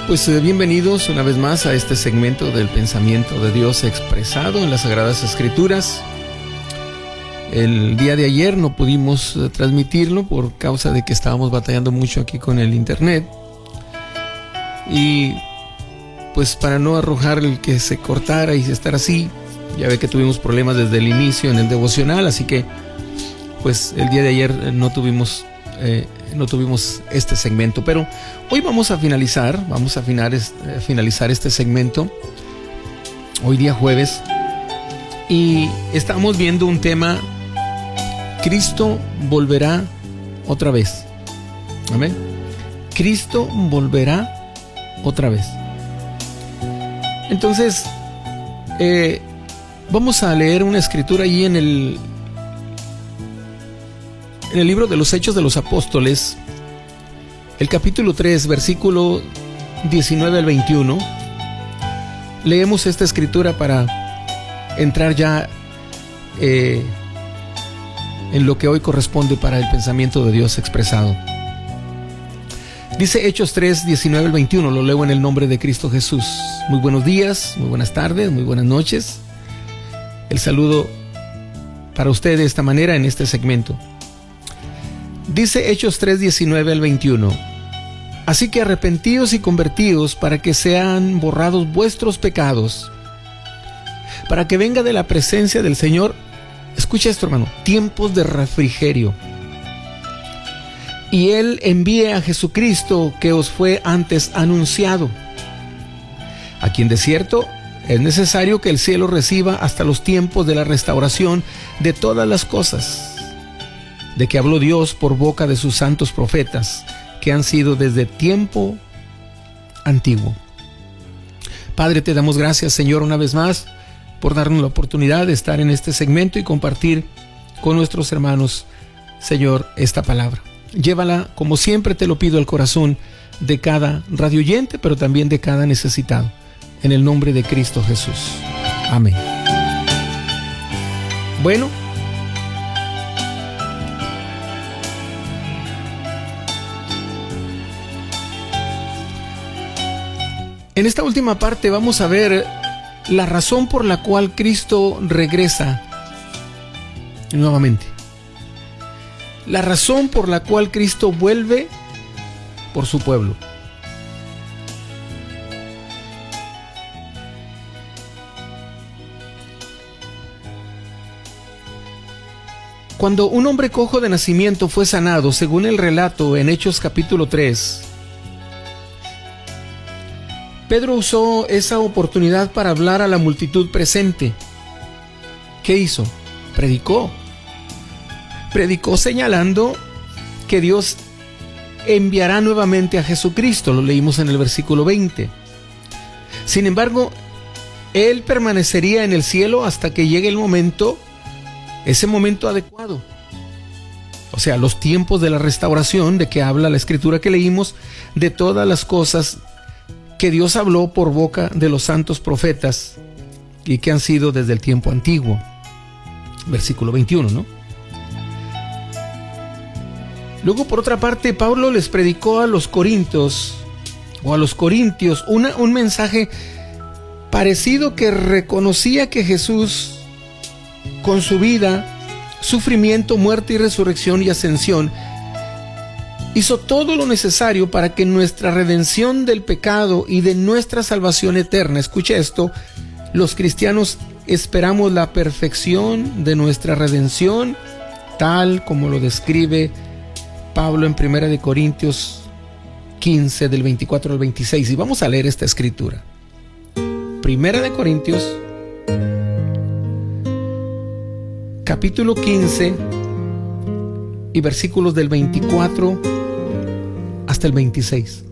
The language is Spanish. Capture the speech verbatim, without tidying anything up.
Pues eh, bienvenidos una vez más a este segmento del pensamiento de Dios expresado en las Sagradas Escrituras. El día de ayer no pudimos eh, transmitirlo por causa de que estábamos batallando mucho aquí con el internet. Y pues para no arrojar el que se cortara y estar así, ya ve que tuvimos problemas desde el inicio en el devocional, así que pues el día de ayer no tuvimos eh, no tuvimos este segmento, pero hoy vamos a finalizar, vamos a final, eh, finalizar este segmento, hoy día jueves, y estamos viendo un tema: Cristo volverá otra vez. Amén. Cristo volverá otra vez. Entonces, eh, vamos a leer una escritura allí en el en el libro de los Hechos de los Apóstoles, el capítulo tres, versículo diecinueve al veintiuno. Leemos esta escritura para entrar ya eh, en lo que hoy corresponde para el pensamiento de Dios expresado. Dice Hechos tres, diecinueve al veintiuno, lo leo en el nombre de Cristo Jesús. Muy buenos días, muy buenas tardes, muy buenas noches. El saludo para usted de esta manera en este segmento. Dice Hechos tres, diecinueve al veintiuno: Así que arrepentíos y convertíos para que sean borrados vuestros pecados, para que venga de la presencia del Señor, escucha esto, hermano, tiempos de refrigerio, y Él envíe a Jesucristo, que os fue antes anunciado, a quien de cierto es necesario que el cielo reciba hasta los tiempos de la restauración de todas las cosas, de que habló Dios por boca de sus santos profetas, que han sido desde tiempo antiguo. Padre, te damos gracias, Señor, una vez más, por darnos la oportunidad de estar en este segmento y compartir con nuestros hermanos, Señor, esta palabra. Llévala, como siempre te lo pido, al corazón de cada radioyente, pero también de cada necesitado. En el nombre de Cristo Jesús. Amén. Bueno, en esta última parte vamos a ver la razón por la cual Cristo regresa nuevamente. La razón por la cual Cristo vuelve por su pueblo. Cuando un hombre cojo de nacimiento fue sanado, según el relato en Hechos capítulo tres, Pedro usó esa oportunidad para hablar a la multitud presente. ¿Qué hizo? Predicó. Predicó señalando que Dios enviará nuevamente a Jesucristo. Lo leímos en el versículo veinte. Sin embargo, Él permanecería en el cielo hasta que llegue el momento, ese momento adecuado. O sea, los tiempos de la restauración de que habla la escritura que leímos, de todas las cosas que Dios habló por boca de los santos profetas y que han sido desde el tiempo antiguo. Versículo veintiuno, ¿no? Luego, por otra parte, Pablo les predicó a los corintios o a los corintios una, un mensaje parecido, que reconocía que Jesús, con su vida, sufrimiento, muerte y resurrección y ascensión, hizo todo lo necesario para que nuestra redención del pecado y de nuestra salvación eterna, escuche esto, los cristianos esperamos la perfección de nuestra redención, tal como lo describe Pablo en primera de Corintios quince, del veinticuatro al veintiséis. Y vamos a leer esta escritura. Primera de Corintios, capítulo quince, y versículos del veinticuatro hasta el veintiséis.